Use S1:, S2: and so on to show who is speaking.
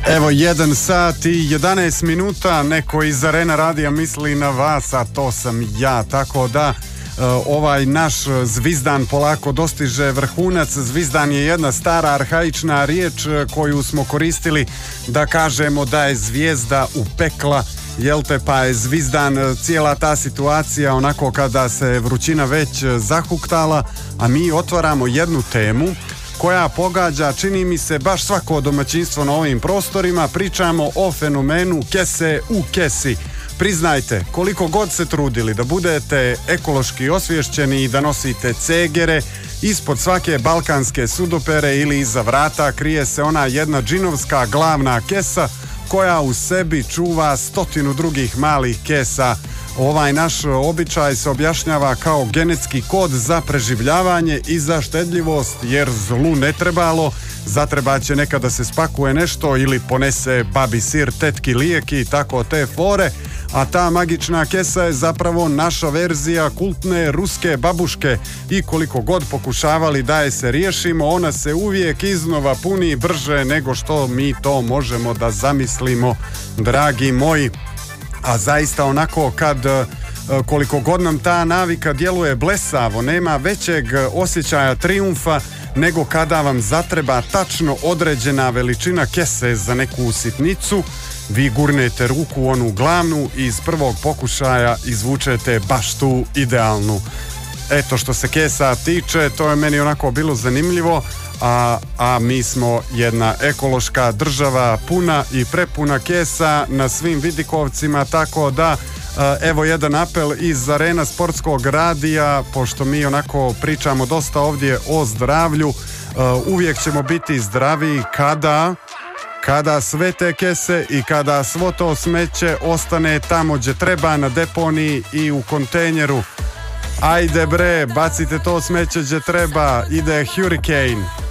S1: Evo 1 sat i 11 minuta, neko iz Arena radija misli na vas, a to sam ja, tako da ovaj naš zvizdan polako dostiže vrhunac. Zvizdan je jedna stara arhaična riječ koju smo koristili da kažemo da je zvijezda u pekla, jel te, pa je zvizdan cijela ta situacija onako kada se vrućina već zahuktala, a mi otvaramo jednu temu koja pogađa, čini mi se, baš svako domaćinstvo na ovim prostorima. Pričamo o fenomenu kese u kesi. Priznajte, koliko god se trudili da budete ekološki osvješćeni i da nosite cegere, ispod svake balkanske sudopere ili iza vrata krije se ona jedna džinovska glavna kesa koja u sebi čuva 100 drugih malih kesa. Ovaj naš običaj se objašnjava kao genetski kod za preživljavanje i za štedljivost, jer zlu ne trebalo, zatrebat će nekada se spakuje nešto ili ponese babi sir, tetki lijek i tako te fore, a ta magična kesa je zapravo naša verzija kultne ruske babuške i koliko god pokušavali da je se riješimo, ona se uvijek iznova puni brže nego što mi to možemo da zamislimo, dragi moji. A zaista onako kad koliko god nam ta navika djeluje blesavo, nema većeg osjećaja trijumfa nego kada vam zatreba tačno određena veličina kese za neku sitnicu, vi gurnete ruku u onu glavnu i iz prvog pokušaja izvučete baš tu idealnu. Eto, što se kesa tiče, to je meni onako bilo zanimljivo, a mi smo jedna ekološka država puna i prepuna kesa na svim vidikovcima, tako da evo jedan apel iz Arena sportskog radija, pošto mi onako pričamo dosta ovdje o zdravlju, uvijek ćemo biti zdraviji kada sve te kese i kada svo to smeće ostane tamo gdje treba, na deponiji i u kontejneru. Ajde bre, bacite to smeće gdje treba, ide Hurricane.